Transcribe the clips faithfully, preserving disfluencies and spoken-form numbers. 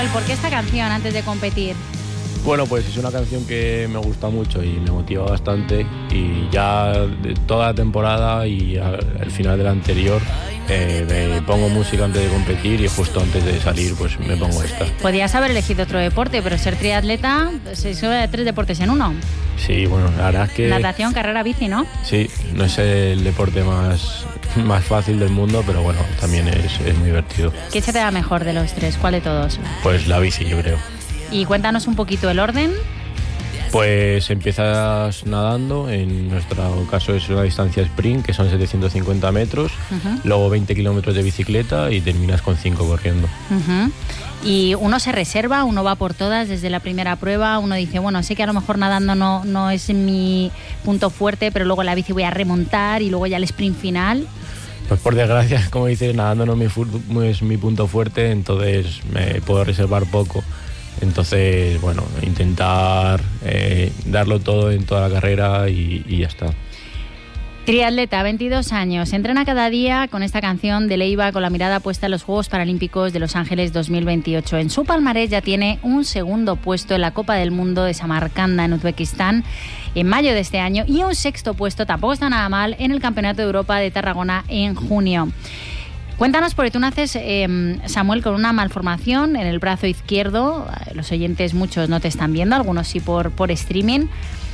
¿Por qué esta canción antes de competir? Bueno, pues es una canción que me gusta mucho y me motiva bastante, y ya de toda la temporada y al final de la anterior eh, me pongo música antes de competir, y justo antes de salir pues me pongo esta. Podías haber elegido otro deporte, pero ser triatleta se sube tres deportes en uno. Sí, bueno, la verdad es que... Natación, carrera, bici, ¿no? Sí, no es el deporte más, más fácil del mundo, pero bueno, también es, es muy divertido. ¿Qué se te da mejor de los tres? ¿Cuál de todos? Pues la bici, yo creo. Y cuéntanos un poquito el orden. Pues empiezas nadando, en nuestro caso es una distancia sprint, que son setecientos cincuenta metros, uh-huh. Luego veinte kilómetros de bicicleta y terminas con cinco corriendo. Uh-huh. Y uno se reserva, uno va por todas desde la primera prueba, uno dice, bueno, sé que a lo mejor nadando no, no es mi punto fuerte, pero luego la bici voy a remontar y luego ya el sprint final. Pues por desgracia, como dices, nadando no es mi, fu- no es mi punto fuerte, entonces me puedo reservar poco. Entonces, bueno, intentar eh, darlo todo en toda la carrera y, y ya está. Triatleta, veintidós años, entrena cada día con esta canción de Leiva, con la mirada puesta en los Juegos Paralímpicos de Los Ángeles dos mil veintiocho. En su palmarés ya tiene un segundo puesto en la Copa del Mundo de Samarcanda en Uzbekistán en mayo de este año, y un sexto puesto, tampoco está nada mal, en el Campeonato de Europa de Tarragona en junio. Cuéntanos, porque tú naces, eh, Samuel, con una malformación en el brazo izquierdo. Los oyentes, muchos no te están viendo, algunos sí por, por streaming.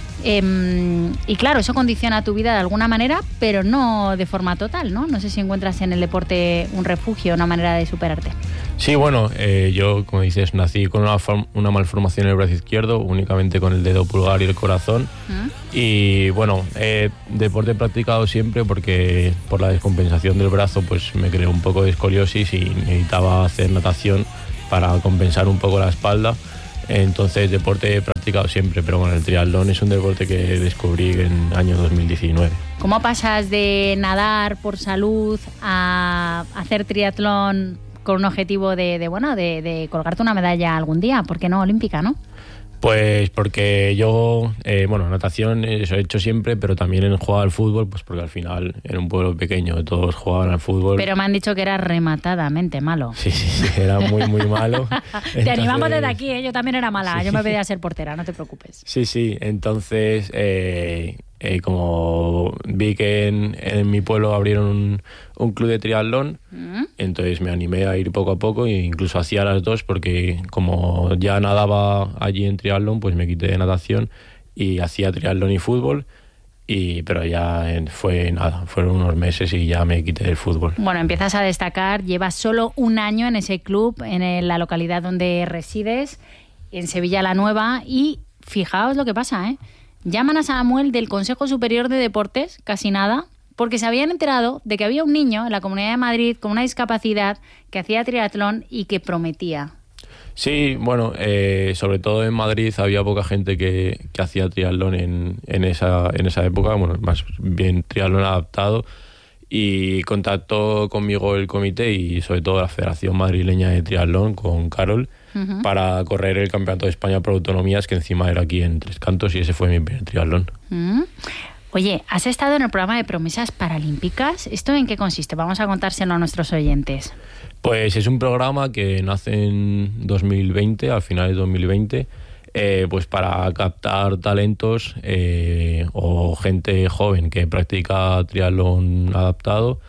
Eh, y claro, eso condiciona tu vida de alguna manera, pero no de forma total, ¿no? No sé si encuentras en el deporte un refugio, una manera de superarte. Sí, bueno, eh, yo, como dices, nací con una, form- una malformación en el brazo izquierdo, únicamente con el dedo pulgar y el corazón. ¿Mm? Y bueno, eh, deporte he practicado siempre porque por la descompensación del brazo pues me creó un poco de escoliosis y necesitaba hacer natación para compensar un poco la espalda. Entonces deporte he practicado siempre, pero bueno, el triatlón es un deporte que descubrí en el año dos mil diecinueve. ¿Cómo pasas de nadar por salud a hacer triatlón con un objetivo de, de bueno, de, de colgarte una medalla algún día? ¿Por qué no olímpica, no? Pues porque yo, eh, bueno, natación eso he hecho siempre, pero también he jugado al fútbol, pues porque al final en un pueblo pequeño todos jugaban al fútbol. Pero me han dicho que era rematadamente malo. Sí, sí, sí, era muy, muy malo. Te entonces... animamos desde aquí, ¿eh? Yo también era mala, sí. Yo me pedía ser portera, no te preocupes. Sí, sí, entonces... Eh... Eh, como vi que en, en mi pueblo abrieron un, un club de triatlón, ¿Mm? Entonces me animé a ir poco a poco e incluso hacía las dos, porque como ya nadaba allí en triatlón, pues me quité de natación y hacía triatlón y fútbol, y pero ya fue nada, fueron unos meses y ya me quité del fútbol. Bueno, empiezas a destacar, llevas solo un año en ese club, en la localidad donde resides, en Sevilla la Nueva, y fijaos lo que pasa, ¿eh? Llaman a Samuel del Consejo Superior de Deportes, casi nada, porque se habían enterado de que había un niño en la Comunidad de Madrid con una discapacidad que hacía triatlón y que prometía. Sí, bueno, eh, sobre todo en Madrid había poca gente que, que hacía triatlón en, en, esa, en esa época, bueno, más bien triatlón adaptado, y contactó conmigo el comité y sobre todo la Federación Madrileña de Triatlón con Carol, uh-huh, para correr el Campeonato de España por autonomías, que encima era aquí en Tres Cantos, y ese fue mi primer triatlón. Uh-huh. Oye, has estado en el programa de Promesas Paralímpicas. ¿Esto en qué consiste? Vamos a contárselo a nuestros oyentes. Pues es un programa que nace en dos mil veinte, al final de dos mil veinte, eh, pues para captar talentos eh, o gente joven que practica triatlón adaptado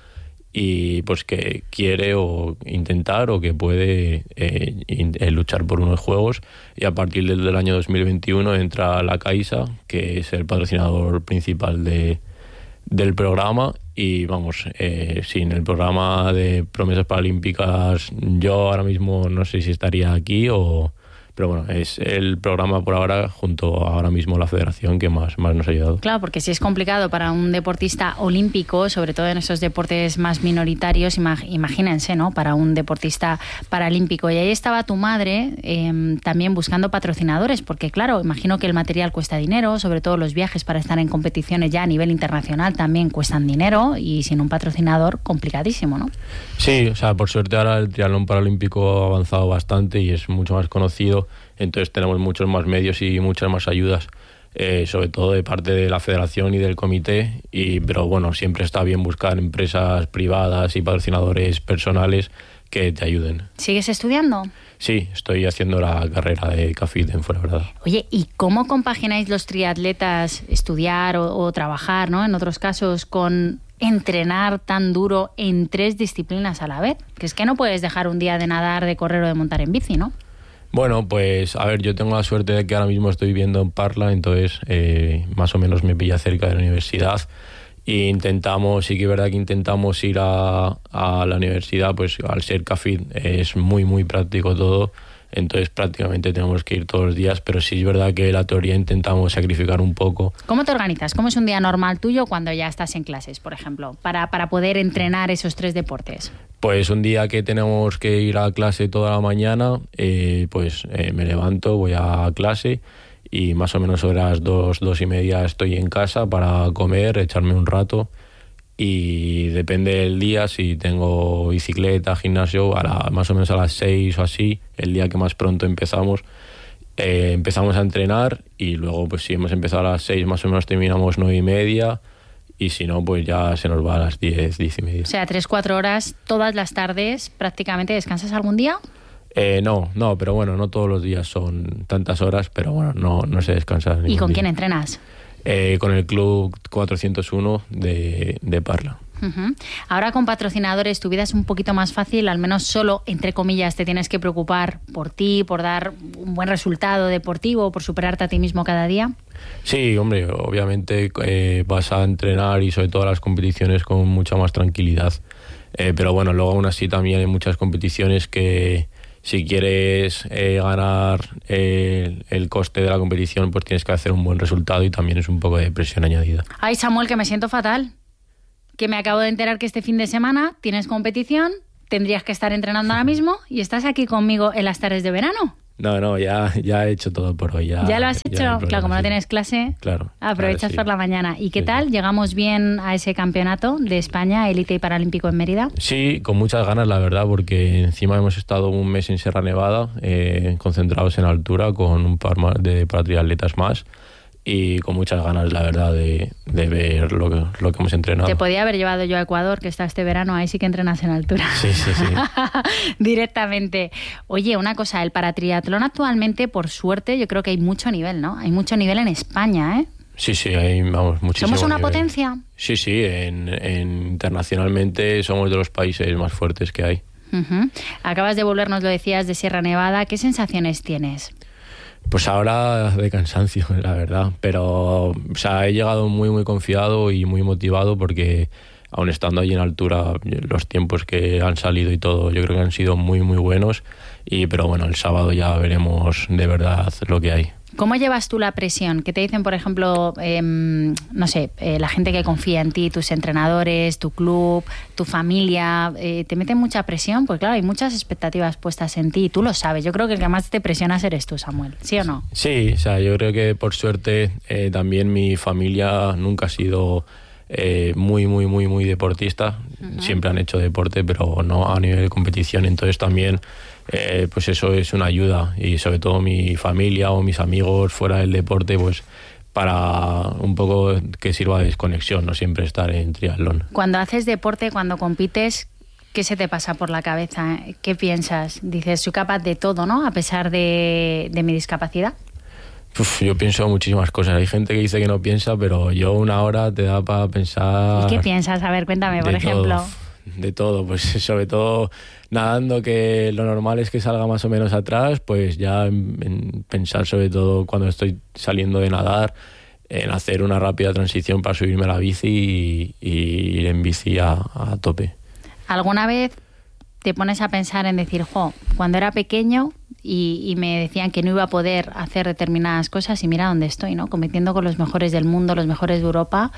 y pues que quiere o intentar o que puede eh, in, eh, luchar por unos juegos, y a partir del, del año dos mil veintiuno entra la Caixa, que es el patrocinador principal de, del programa, y vamos, eh, sin el programa de Promesas Paralímpicas yo ahora mismo no sé si estaría aquí o... Pero bueno, es el programa por ahora, junto a ahora mismo la federación, que más, más nos ha ayudado. Claro, porque si es complicado para un deportista olímpico, sobre todo en esos deportes más minoritarios, imagínense, ¿no? Para un deportista paralímpico. Y ahí estaba tu madre eh, también buscando patrocinadores, porque claro, imagino que el material cuesta dinero, sobre todo los viajes para estar en competiciones ya a nivel internacional también cuestan dinero, y sin un patrocinador, complicadísimo, ¿no? Sí, o sea, por suerte ahora el triatlón paralímpico ha avanzado bastante y es mucho más conocido. Entonces tenemos muchos más medios y muchas más ayudas, eh, sobre todo de parte de la federación y del comité, y pero bueno, siempre está bien buscar empresas privadas y patrocinadores personales que te ayuden. ¿Sigues estudiando? Sí, estoy haciendo la carrera de C A F I D en Fuenlabrada. Oye, ¿y cómo compagináis los triatletas estudiar o, o trabajar, ¿no? En otros casos, con entrenar tan duro en tres disciplinas a la vez? Que es que no puedes dejar un día de nadar, de correr o de montar en bici, ¿no? Bueno, pues a ver, yo tengo la suerte de que ahora mismo estoy viviendo en Parla, entonces eh, más o menos me pilla cerca de la universidad. E intentamos, sí que es verdad que intentamos ir a, a la universidad, pues al ser C A F I D es muy, muy práctico todo. Entonces prácticamente tenemos que ir todos los días, pero sí es verdad que la teoría intentamos sacrificar un poco. ¿Cómo te organizas? ¿Cómo es un día normal tuyo cuando ya estás en clases, por ejemplo, para, para poder entrenar esos tres deportes? Pues un día que tenemos que ir a clase toda la mañana, eh, pues eh, me levanto, voy a clase y más o menos sobre las dos, dos y media estoy en casa para comer, echarme un rato. Y depende del día, si tengo bicicleta, gimnasio, a la, más o menos a las seis o así, el día que más pronto empezamos, eh, empezamos a entrenar y luego pues si hemos empezado a las seis más o menos terminamos nueve y media y si no pues ya se nos va a las diez, diez y media. O sea, tres, cuatro horas todas las tardes prácticamente. ¿Descansas algún día? Eh, no, no, pero bueno, no todos los días son tantas horas, pero bueno, no, no se descansa. ¿Y con día. quién entrenas? Eh, con el Club cuatrocientos uno de, de Parla. Uh-huh. Ahora con patrocinadores tu vida es un poquito más fácil, al menos solo, entre comillas, te tienes que preocupar por ti, por dar un buen resultado deportivo, por superarte a ti mismo cada día. Sí, hombre, obviamente eh, vas a entrenar y sobre todo las competiciones con mucha más tranquilidad. Eh, pero bueno, luego aún así también hay muchas competiciones que si quieres eh, ganar eh, el coste de la competición, pues tienes que hacer un buen resultado y también es un poco de presión añadida. Ay, Samuel, que me siento fatal. Que me acabo de enterar que este fin de semana tienes competición, tendrías que estar entrenando ahora mismo y estás aquí conmigo en las tardes de verano. No, no, ya, ya he hecho todo por hoy. Ya, ¿Ya lo has hecho? Problema, claro, como sí. no tienes clase, claro, aprovechas claro, sí. por la mañana. ¿Y qué sí, tal? Sí. ¿Llegamos bien a ese campeonato de España, élite y paralímpico en Mérida? Sí, con muchas ganas, la verdad, porque encima hemos estado un mes en Sierra Nevada, eh, concentrados en altura, con un par más de triatletas más. Y con muchas ganas, la verdad, de, de ver lo que, lo que hemos entrenado. Te podía haber llevado yo a Ecuador, que está este verano, ahí sí que entrenas en altura. Sí, sí, sí. Directamente. Oye, una cosa, el paratriatlón actualmente, por suerte, yo creo que hay mucho nivel, ¿no? Hay mucho nivel en España, ¿eh? Sí, sí, hay vamos, muchísimo ¿Somos una nivel. potencia? Sí, sí, en, en, internacionalmente somos de los países más fuertes que hay. Uh-huh. Acabas de volvernos, lo decías, de Sierra Nevada. ¿Qué sensaciones tienes? Pues ahora de cansancio, la verdad, pero o sea, he llegado muy muy confiado y muy motivado porque aun estando allí en altura los tiempos que han salido y todo yo creo que han sido muy muy buenos y pero bueno, el sábado ya veremos de verdad lo que hay. ¿Cómo llevas tú la presión? ¿Qué te dicen, por ejemplo, eh, no sé, eh, la gente que confía en ti, tus entrenadores, tu club, tu familia? Eh, ¿Te meten mucha presión? Pues claro, hay muchas expectativas puestas en ti y tú lo sabes. Yo creo que el que más te presionas eres tú, Samuel. ¿Sí o no? Sí, o sea, yo creo que por suerte eh, también mi familia nunca ha sido eh, muy, muy, muy, muy deportista. Uh-huh. Siempre han hecho deporte, pero no a nivel de competición. Entonces también... Eh, pues eso es una ayuda y sobre todo mi familia o mis amigos fuera del deporte pues para un poco que sirva de desconexión, no siempre estar en triatlón. Cuando haces deporte, cuando compites, ¿qué se te pasa por la cabeza? ¿Qué piensas? Dices, soy capaz de todo, ¿no? A pesar de, de mi discapacidad. Uf, yo pienso muchísimas cosas. Hay gente que dice que no piensa, pero yo una hora te da para pensar... ¿Y qué piensas? A ver, cuéntame, por ejemplo. Todo, de todo, pues sobre todo... Nadando, que lo normal es que salga más o menos atrás, pues ya en, en pensar sobre todo cuando estoy saliendo de nadar, en hacer una rápida transición para subirme a la bici y, y ir en bici a, a tope. ¿Alguna vez te pones a pensar en decir, jo, cuando era pequeño y, y me decían que no iba a poder hacer determinadas cosas y mira dónde estoy, ¿no? Compitiendo con los mejores del mundo, los mejores de Europa,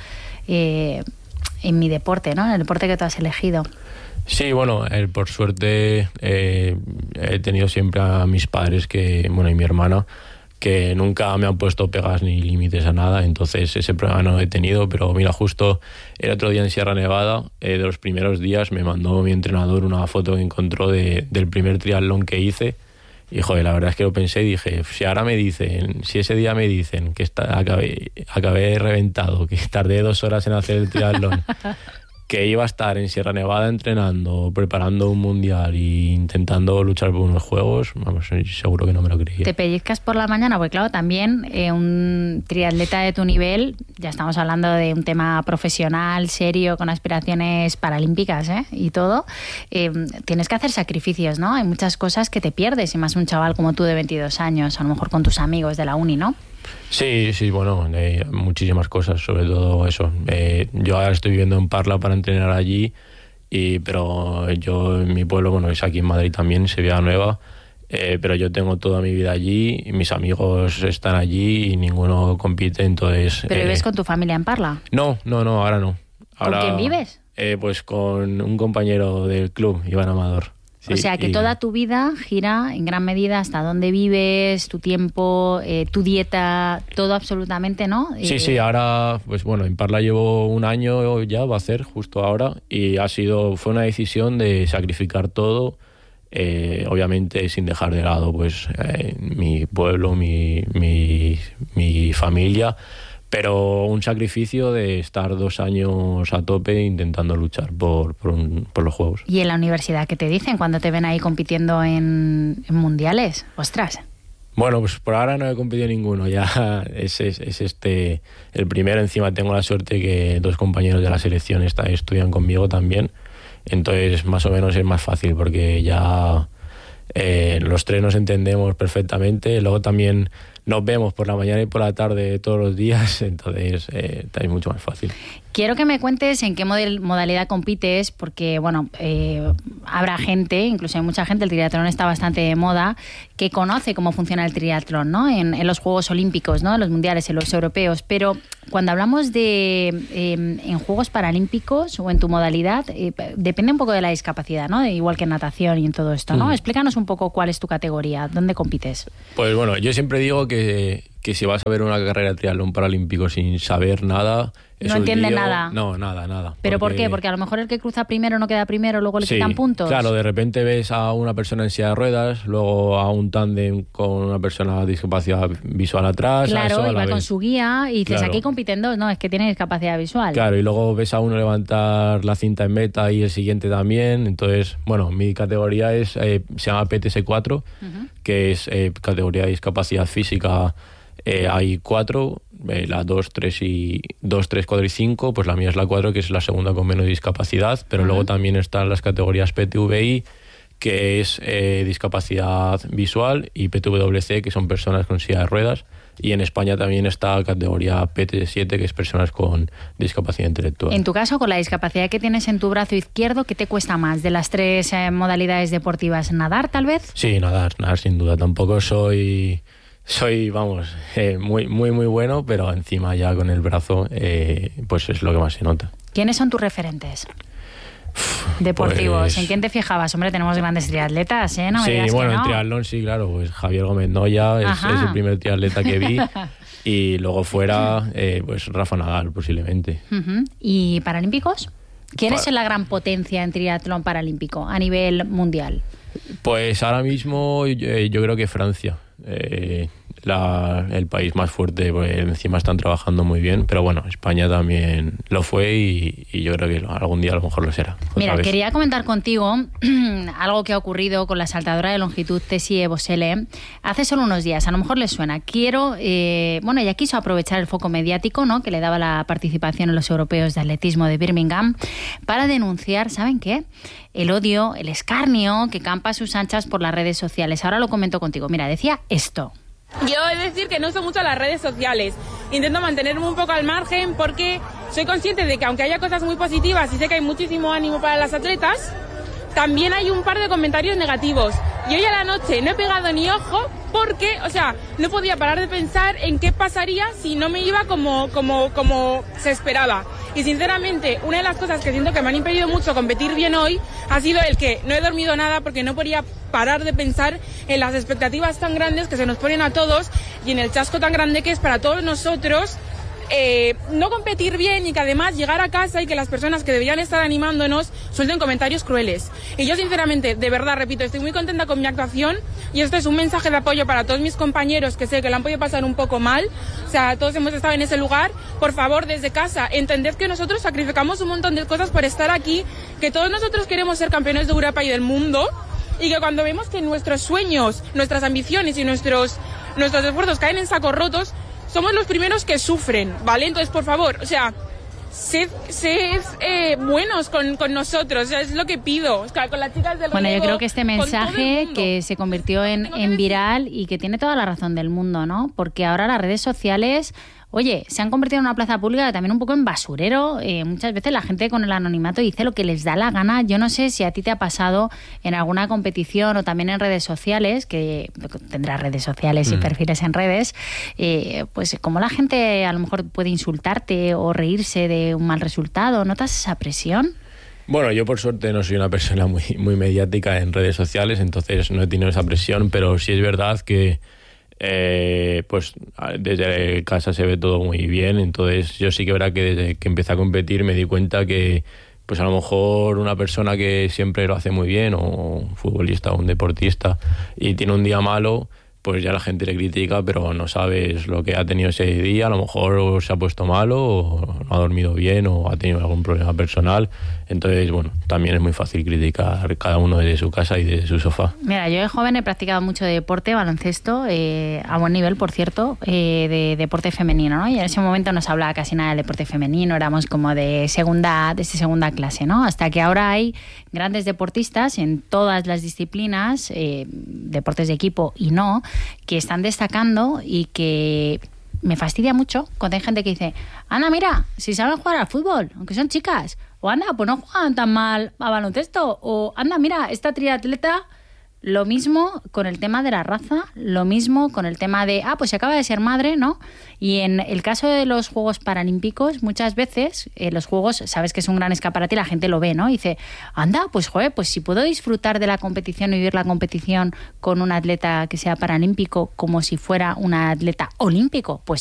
eh, en mi deporte, ¿no? En el deporte que tú has elegido. Sí, bueno, eh, por suerte eh, he tenido siempre a mis padres que, bueno, y mi hermana, que nunca me han puesto pegas ni límites a nada, entonces ese problema no he tenido, pero mira, justo el otro día en Sierra Nevada, eh, de los primeros días, me mandó mi entrenador una foto que encontró de, del primer triatlón que hice, y joder, la verdad es que lo pensé y dije, si ahora me dicen, si ese día me dicen que está, acabé, acabé reventado, que tardé dos horas en hacer el triatlón, que iba a estar en Sierra Nevada entrenando, preparando un mundial e intentando luchar por unos juegos, vamos, seguro que no me lo creía. Te pellizcas por la mañana, porque claro, también eh, un triatleta de tu nivel, ya estamos hablando de un tema profesional, serio, con aspiraciones paralímpicas, ¿eh? Y todo, eh, tienes que hacer sacrificios, ¿no? Hay muchas cosas que te pierdes, y más un chaval como tú de veintidós años, a lo mejor con tus amigos de la uni, ¿no? Sí, sí, bueno, eh, muchísimas cosas, sobre todo eso. Eh, yo ahora estoy viviendo en Parla para entrenar allí, y, pero yo en mi pueblo, bueno, es aquí en Madrid también, Sevilla Nueva, eh, pero yo tengo toda mi vida allí, y mis amigos están allí y ninguno compite, entonces... ¿Pero eh, vives con tu familia en Parla? No, no, no, ahora no. Ahora, ¿Con quién vives? Eh, pues con un compañero del club, Iván Amador. Sí, o sea que y... toda tu vida gira en gran medida hasta dónde vives, tu tiempo, eh, tu dieta, todo absolutamente, ¿no? Sí, eh... sí, ahora, pues bueno, en Parla llevo un año ya, va a ser justo ahora, y ha sido, fue una decisión de sacrificar todo, eh, obviamente sin dejar de lado pues eh, mi pueblo, mi, mi, mi familia, pero un sacrificio de estar dos años a tope intentando luchar por, por, un, por los Juegos. ¿Y en la universidad qué te dicen cuando te ven ahí compitiendo en, en mundiales? ¡Ostras! Bueno, pues por ahora no he competido ninguno, ya es, es, es este el primero. Encima tengo la suerte que dos compañeros de la selección está, estudian conmigo también, entonces más o menos es más fácil porque ya eh, los tres nos entendemos perfectamente. Luego también nos vemos por la mañana y por la tarde todos los días, entonces eh, es mucho más fácil. Quiero que me cuentes en qué modalidad compites, porque bueno, eh, habrá gente, incluso hay mucha gente, el triatlón está bastante de moda, que conoce cómo funciona el triatlón, ¿no? En, en los Juegos Olímpicos, ¿no? En los mundiales, en los europeos, pero cuando hablamos de eh, en Juegos Paralímpicos o en tu modalidad, eh, depende un poco de la discapacidad, ¿no? Igual que en natación y en todo esto, ¿no? Mm. Explícanos un poco cuál es tu categoría, dónde compites. Pues bueno, yo siempre digo que, que si vas a ver una carrera de triatlón paralímpico sin saber nada... No entiende nada. No, nada, nada. ¿Pero porque... por qué? Porque a lo mejor el que cruza primero no queda primero, luego le sí, quitan puntos. Claro, de repente ves a una persona en silla de ruedas, luego a un tándem con una persona con discapacidad visual atrás. Claro, eso y va vez. con su guía y dices, claro. Aquí compiten dos, no, es que tiene discapacidad visual. Claro, y luego ves a uno levantar la cinta en meta y el siguiente también. Entonces, bueno, mi categoría es eh, se llama P T S cuatro, uh-huh. que es eh, categoría de discapacidad física. Eh, hay cuatro, eh, la dos, tres y dos, tres, cuatro y cinco, pues la mía es la cuatro, que es la segunda con menos discapacidad, pero uh-huh. luego también están las categorías P T V I, que es eh, discapacidad visual, y P T W C, que son personas con silla de ruedas, y en España también está la categoría P T siete, que es personas con discapacidad intelectual. En tu caso, con la discapacidad que tienes en tu brazo izquierdo, ¿qué te cuesta más de las tres eh, modalidades deportivas? ¿Nadar, tal vez? Sí, nadar, nadar sin duda. Tampoco soy... Soy, vamos, eh, muy, muy, muy bueno, pero encima ya con el brazo, eh, pues es lo que más se nota. ¿Quiénes son tus referentes deportivos? Pues... ¿En quién te fijabas? Hombre, tenemos grandes triatletas, ¿eh? No sí, me bueno, que no. en triatlón sí, claro, pues Javier Gómez Noya es, es el primer triatleta que vi. Y luego fuera, eh, pues Rafa Nadal, posiblemente. Uh-huh. ¿Y paralímpicos? ¿Quién Pa- es la gran potencia en triatlón paralímpico a nivel mundial? Pues ahora mismo yo, yo creo que Francia. Eh, la, el país más fuerte, pues encima están trabajando muy bien, pero bueno, España también lo fue y, y yo creo que algún día a lo mejor lo será. Mira, vez. quería comentar contigo algo que ha ocurrido con la saltadora de longitud Tessie Bosele hace solo unos días, a lo mejor les suena. Quiero, eh, bueno, ella quiso aprovechar el foco mediático, ¿no?, que le daba la participación en los europeos de atletismo de Birmingham para denunciar, ¿saben qué?, el odio, el escarnio que campa a sus anchas por las redes sociales. Ahora lo comento contigo. Mira, decía esto. Yo he de decir que no uso mucho las redes sociales. Intento mantenerme un poco al margen porque soy consciente de que aunque haya cosas muy positivas y sé que hay muchísimo ánimo para las atletas, también hay un par de comentarios negativos. Y hoy a la noche no he pegado ni ojo porque, o sea, no podía parar de pensar en qué pasaría si no me iba como, como, como se esperaba. Y sinceramente, una de las cosas que siento que me han impedido mucho competir bien hoy ha sido el que no he dormido nada porque no podía parar de pensar en las expectativas tan grandes que se nos ponen a todos y en el chasco tan grande que es para todos nosotros eh, no competir bien y que además llegar a casa y que las personas que deberían estar animándonos suelten comentarios crueles. Y yo sinceramente, de verdad, repito, estoy muy contenta con mi actuación y esto es un mensaje de apoyo para todos mis compañeros que sé que lo han podido pasar un poco mal. O sea, todos hemos estado en ese lugar. Por favor, desde casa, entended que nosotros sacrificamos un montón de cosas por estar aquí, que todos nosotros queremos ser campeones de Europa y del mundo, y que cuando vemos que nuestros sueños, nuestras ambiciones y nuestros, nuestros esfuerzos caen en sacos rotos, somos los primeros que sufren, ¿vale? Entonces, por favor, o sea, sed, sed eh, buenos con, con nosotros, o sea, es lo que pido, o sea, con las chicas del Bueno, relevo, yo creo que este mensaje que se convirtió en, en viral y que tiene toda la razón del mundo, ¿no? Porque ahora las redes sociales, oye, se han convertido en una plaza pública también un poco en basurero. Eh, muchas veces la gente con el anonimato dice lo que les da la gana. Yo no sé si a ti te ha pasado en alguna competición o también en redes sociales, que tendrás redes sociales y mm. perfiles en redes, eh, pues como la gente a lo mejor puede insultarte o reírse de un mal resultado. ¿Notas esa presión? Bueno, yo por suerte no soy una persona muy, muy mediática en redes sociales, entonces no he tenido esa presión, pero sí es verdad que Eh, pues desde casa se ve todo muy bien, entonces yo sí que verá que desde que empecé a competir me di cuenta que pues a lo mejor una persona que siempre lo hace muy bien, o un futbolista o un deportista, y tiene un día malo, pues ya la gente le critica, pero no sabes lo que ha tenido ese día. A lo mejor se ha puesto malo, o no ha dormido bien, o ha tenido algún problema personal. Entonces, bueno, también es muy fácil criticar cada uno desde su casa y desde su sofá. Mira, yo de joven he practicado mucho deporte, baloncesto, eh, a buen nivel, por cierto, eh, de deporte femenino, ¿no? Y en ese momento no se hablaba casi nada del deporte femenino, éramos como de segunda, de segunda clase, ¿no? Hasta que ahora hay grandes deportistas en todas las disciplinas, eh, deportes de equipo y no, que están destacando, y que me fastidia mucho cuando hay gente que dice, anda, mira, si saben jugar al fútbol, aunque son chicas, o anda, pues no juegan tan mal a baloncesto, o anda, mira, esta triatleta. Lo mismo con el tema de la raza, lo mismo con el tema de, ah, pues se acaba de ser madre, ¿no? Y en el caso de los Juegos Paralímpicos, muchas veces eh, los Juegos, sabes que es un gran escaparate y la gente lo ve, ¿no? Y dice, anda, pues joder, pues si puedo disfrutar de la competición y vivir la competición con un atleta que sea paralímpico como si fuera un atleta olímpico, pues